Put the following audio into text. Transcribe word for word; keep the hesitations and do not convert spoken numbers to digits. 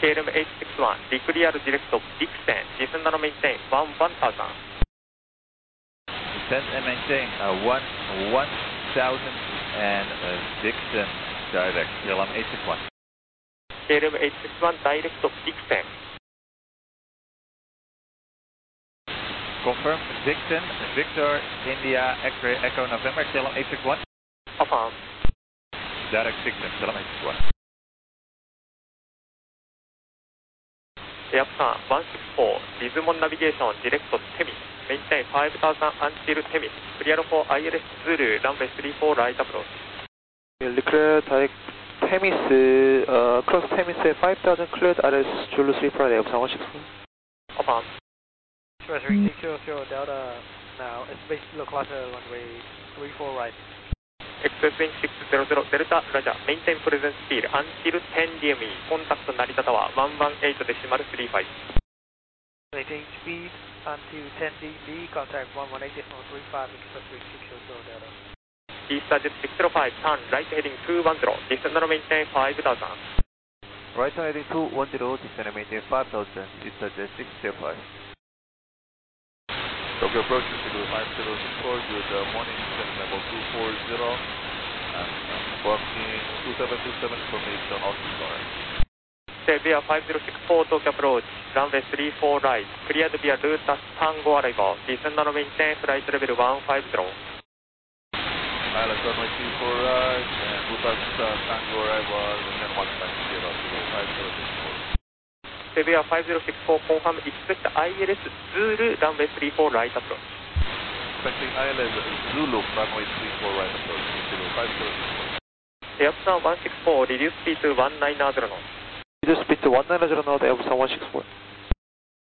ケーエルエムエイチシックスワン Declear Direct Dixon, descend and maintain one one thousand. Descend and maintain uh, one one thousand and uh, Dixon direct, K L M eight six one. K L M eight six one direct Dixon. Confirm Dixon, Victor, India, X-ray, Echo, November, K L M eight six one. Affirm. Direct Dixon, K L M eight six one. Airplan one six four, Dismon Navigation, direct Temis, maintain five thousand until Temis, clear for I L S Zulu, runway three four right approach. Declare direct Temis, uh, cross Temis five thousand cleared R S Zulu three four, Airplan one six four. Affirm. three six zero zero Delta, now space localizer runway three four right. Express Wing six zero zero Delta, Roger, maintain present speed until ten D M E, contact Narita Tower one one eight decimal three five. Maintain speed until ten D M E, contact one one eight decimal three five, Express Wing six zero zero Delta. Easter Jet six zero five, turn right heading two one zero, descend and maintain five thousand. Right heading two one zero, descend and maintain five thousand, Easter Jet six zero five. Tokyo approach to five zero six four, good uh, morning, descent level two four zero, and uh, working two seven two seven information altimeter. Via five zero six four, Tokyo approach, runway three four right, cleared via route Tango arrival, descend and maintain flight level one five zero. Pilot runway three four right, and route uh, Tango arrival, and then one five zero to five zero six four. Via five zero six four, confirm expect I L S Zulu, runway three four right approach. Expecting I L S Zulu, runway three four right approach, five zero six four. Airplan one six four, reduce speed to one nine zero knots. Reduce speed to one nine zero knots, Airplan one six four.